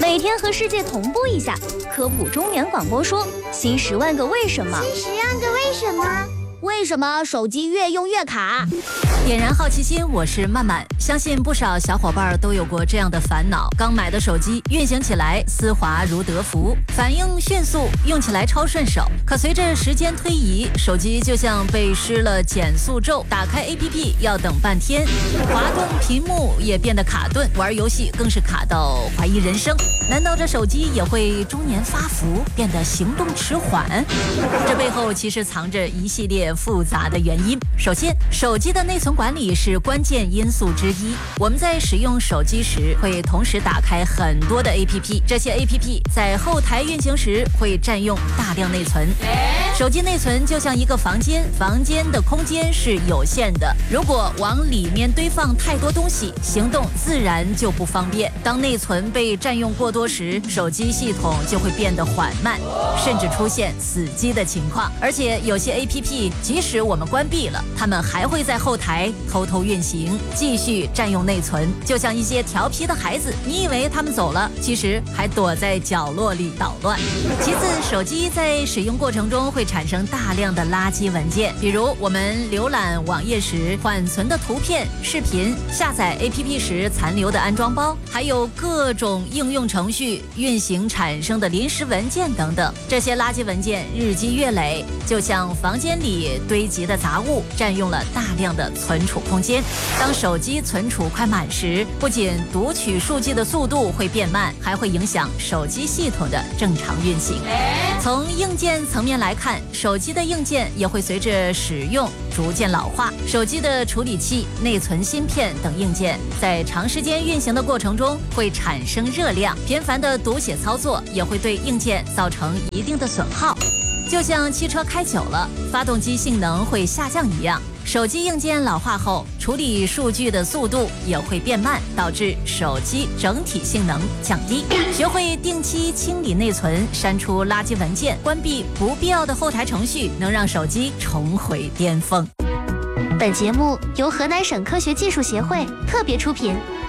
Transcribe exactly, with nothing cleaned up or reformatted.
每天和世界同步一下，科普中原广播说新十万个为什么。 新十万个为什么？ 为什么手机越用越卡？ 点燃好奇心，我是曼曼。相信不少小伙伴都有过这样的烦恼：刚买的手机运行起来丝滑如德芙，反应迅速，用起来超顺手。可随着时间推移，手机就像被施了减速咒，打开 A P P 要等半天，滑动屏幕也变得卡顿，玩游戏更是卡到怀疑人生。难道这手机也会中年发福，变得行动迟缓？这背后其实藏着一系列复杂的原因。首先，手机的内存管理是关键因素之一。我们在使用手机时，会同时打开很多的 A P P， 这些 A P P 在后台运行时会占用大量内存。手机内存就像一个房间，房间的空间是有限的，如果往里面堆放太多东西，行动自然就不方便。当内存被占用过多时，手机系统就会变得缓慢，甚至出现死机的情况。而且有些 A P P 即使我们关闭了，它们还会在后台偷偷运行，继续占用内存。就像一些调皮的孩子，你以为他们走了，其实还躲在角落里捣乱。其次，手机在使用过程中会产生大量的垃圾文件，比如我们浏览网页时缓存的图片、视频，下载 A P P 时残留的安装包，还有各种应用程序运行产生的临时文件等等。这些垃圾文件日积月累，就像房间里堆积的杂物，占用了大量的存储空间。当手机存储快满时，不仅读取数据的速度会变慢，还会影响手机系统的正常运行。从硬件层面来看，手机的硬件也会随着使用逐渐老化。手机的处理器、内存芯片等硬件在长时间运行的过程中会产生热量，频繁的读写操作也会对硬件造成一定的损耗。就像汽车开久了，发动机性能会下降一样，手机硬件老化后，处理数据的速度也会变慢，导致手机整体性能降低。学会定期清理内存，删除垃圾文件，关闭不必要的后台程序，能让手机重回巅峰。 本节目由河南省科学技术协会特别出品。